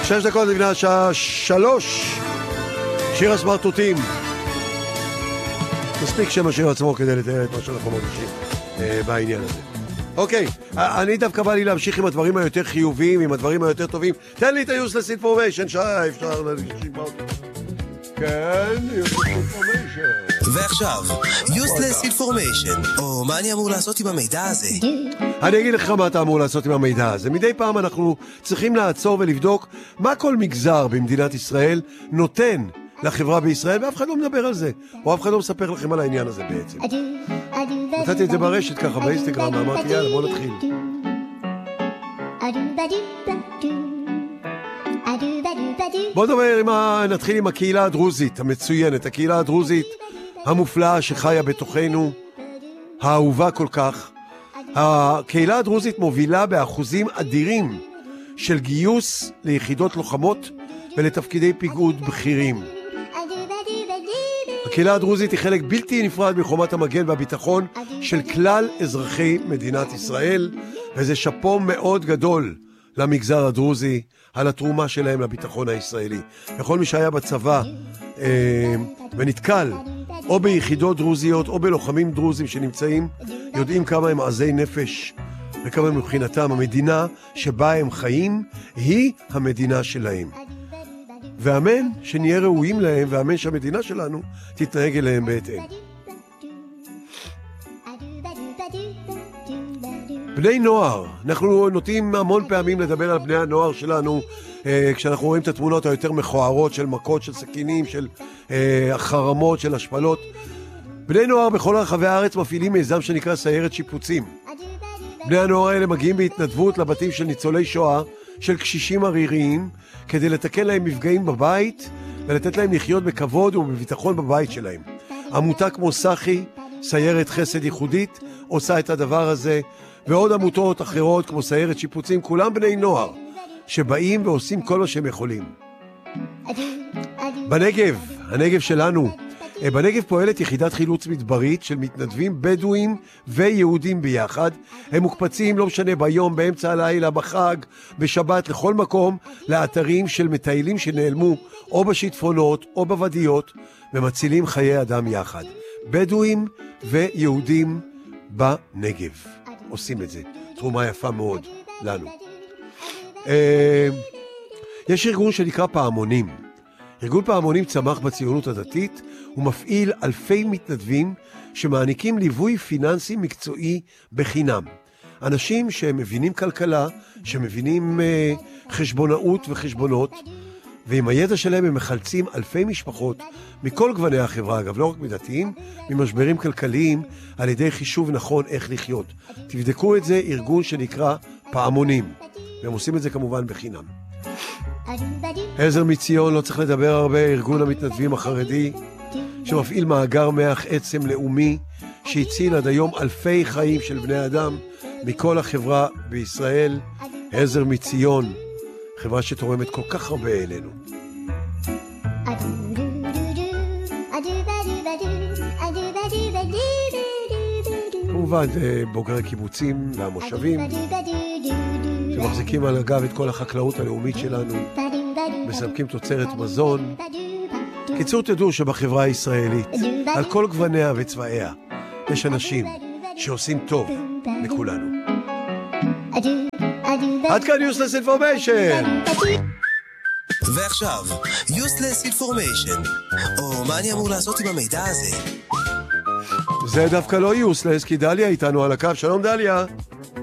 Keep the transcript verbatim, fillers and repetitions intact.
שש דקות לפני השעה שלוש. שיר הסמרטוטים. מספיק שם השיר עצמו כדי לתאר את מה שאנחנו מרגישים אה, בעניין הזה. אוקיי, אני דווקא בא לי להמשיך עם הדברים היותר חיוביים, עם הדברים היותר טובים. תן לי את ה-useless information, שי, אפשר להשיב אותו. כן, useless information. ועכשיו, useless information, או מה אני אמור לעשות עם המידע הזה? אני אגיד לך מה אתה אמור לעשות עם המידע הזה. מדי פעם אנחנו צריכים לעצור ולבדוק מה כל מגזר במדינת ישראל נותן לחברה בישראל, ואף אחד לא מדבר על זה, או אף אחד לא מספר לכם על העניין הזה בעצם. נתתי את זה ברשת ככה באינסטגרם, אמרתי יאללה בוא נתחיל. בוא נדבר עם ה... נתחיל עם הקהילה הדרוזית המצוינת, הקהילה הדרוזית המופלאה שחיה בתוכנו, האהובה כל כך. הקהילה הדרוזית מובילה באחוזים אדירים של גיוס ליחידות לוחמות ולתפקידי פיגוד בכירים. הקהילה הדרוזית היא חלק בלתי נפרד מחומת המגן והביטחון של כלל אזרחי מדינת ישראל, וזה שפו מאוד גדול למגזר הדרוזי על התרומה שלהם לביטחון הישראלי. וכל מי שהיה בצבא אה, ונתקל או ביחידות דרוזיות או בלוחמים דרוזים שנמצאים, יודעים כמה הם עזי נפש וכמה מבחינתם המדינה שבה הם חיים היא המדינה שלהם. ואמן שנהיה ראויים להם, ואמן שהמדינה שלנו תתנהג אליהם בהתאם. בני נוער, אנחנו נוטים המון פעמים לדבר על בני הנוער שלנו, אה, כשאנחנו רואים את התמונות היותר מכוערות של מכות, של סכינים, של אה, חרמות, של השפלות. בני נוער בכל רחבי הארץ מפעילים מיזם שנקרא סיירת שיפוצים. בני הנוער האלה מגיעים בהתנדבות לבתים של ניצולי שואה, של קשישים עריריים, כדי לתקן להם מפגעים בבית, ולתת להם לחיות בכבוד ובביטחון בבית שלהם. עמותה כמו סחי, סיירת חסד ייחודית, עושה את הדבר הזה, ועוד עמותות אחרות כמו סיירת שיפוצים, כולם בני נוער, שבאים ועושים כל מה שהם יכולים. בנגב, הנגב שלנו, בנגב פועלת יחידת חילוץ מדברית של מתנדבים בדואים ויהודים ביחד. הם מוקפצים, לא משנה, ביום, באמצע הלילה, בחג, בשבת, לכל מקום, לאתרים של מטיילים שנעלמו, או בשיטפונות, או בוודיות, ומצילים חיי אדם יחד. בדואים ויהודים בנגב עושים את זה. תרומה יפה מאוד לנו. יש ארגון שנקרא פעמונים. ארגון פעמונים צמח בציונות הדתית, הוא מפעיל אלפי מתנדבים שמעניקים ליווי פיננסי מקצועי בחינם. אנשים שמבינים כלכלה, שמבינים uh, חשבונאות וחשבונות, ועם הידע שלהם הם מחלצים אלפי משפחות מכל גווני החברה, אגב, לא רק מדתיים, ממשברים כלכליים, על ידי חישוב נכון איך לחיות. תבדקו את זה, ארגון שנקרא פעמונים, והם עושים את זה כמובן בחינם. עזר מציון, לא צריך לדבר הרבה, ארגון המתנדבים החרדי, שמפעיל מאגר מח עצם לאומי, שהציל עד היום אלפי חיים של בני אדם מכל החברה בישראל. עזר מציון, חברה שתורמת כל כך הרבה אלינו. כמובן בוגרי קיבוצים והמושבים שמחזיקים על הגב את כל החקלאות הלאומית שלנו, מספקים תוצרת מזון. קיצור, תדעו שבחברה הישראלית, על כל גווניה וצבעיה, יש אנשים שעושים טוב לכולנו. עד כאן useless information. ועכשיו, useless information, או מה אני אמור לעשות עם המידע הזה? זה דווקא לא useless, כי דליה איתנו על הקו. שלום דליה.